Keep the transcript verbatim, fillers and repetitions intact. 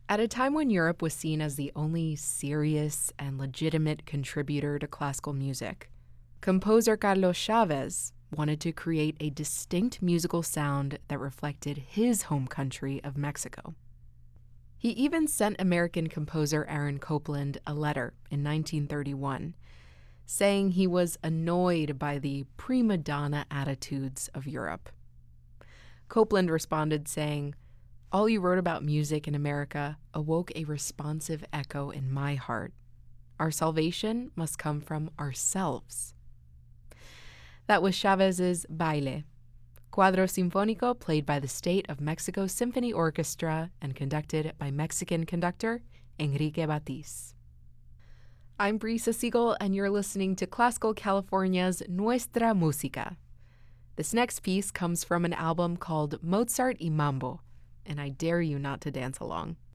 At a time when Europe was seen as the only serious and legitimate contributor to classical music, composer Carlos Chavez wanted to create a distinct musical sound that reflected his home country of Mexico. He even sent American composer Aaron Copland a letter in nineteen thirty-one, saying he was annoyed by the prima donna attitudes of Europe. Copland responded saying, "All you wrote about music in America awoke a responsive echo in my heart. Our salvation must come from ourselves." That was Chavez's Baile, Cuadro Sinfónico played by the State of Mexico Symphony Orchestra and conducted by Mexican conductor Enrique Batiz. I'm Brisa Siegel, and you're listening to Classical California's Nuestra Música. This next piece comes from an album called Mozart y Mambo, and I dare you not to dance along.